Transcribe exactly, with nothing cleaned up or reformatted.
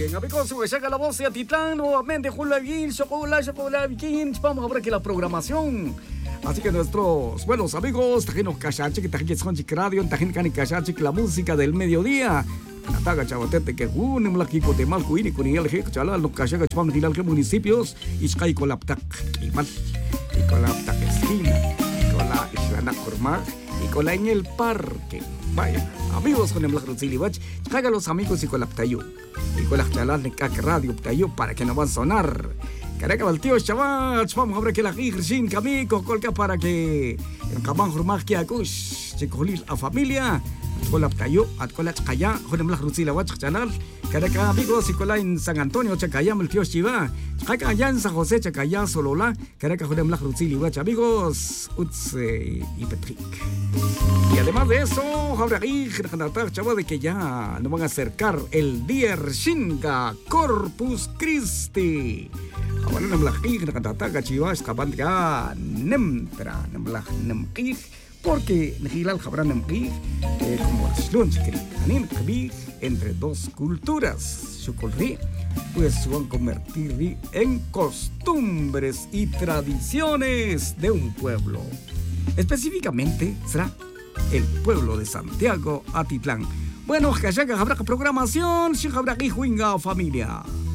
bien, amigos, pues llega la voz de Atitlán nuevamente, Julio Guin, Chocolate, Chocolate, Guin. Vamos a ver aquí la programación. Así que nuestros buenos amigos, Tajinos Cachachic, Tajinos Honchic Radio, Tajinos Cachachic, la música del mediodía. Nataga Chavatete, que unem la Kiko de Malcuini, con el Heco Chalal, los Cachaga, Chpam, Hilal, que municipios, Iskai con la Ptac, y con la Ptac Esquina, con la Islana Cormar, y con la en el parque. Vaya, amigos con el Blackruzilibach, traigan los amigos y con la Ptayu, y con la Chalal de Cac Radio Ptayu para que no van a sonar. Caraca, el tío Chavach, vamos a ver que la Girsin, Camico, colca para que el Camán Jormaj que Akush, Chicolil a familia. Con la Ptayo, at con la Chacaya, con el Blackruzila Wach Chanal, Caraca, amigos, y con la en San Antonio, Chacayam, el tío Chiva, Chaca allá en San José, Chacaya, Solola, Caraca, con el Blackruzili Wach, amigos, Utse y Petric. Y además de eso, habrá que chavo de que ya nos van a acercar el día Shinga Corpus Christi. Ahora no me la quiero cantar, cachiva, escapando ya, nemtra, no me la nemquij. Porque Nihilal Jabran Nemquij, como las lunch que Anin entre dos culturas, Chucolri, pues se van a convertir en costumbres y tradiciones de un pueblo. Específicamente será el pueblo de Santiago Atitlán. Bueno, que habrá programación, si habrá que juinga familia.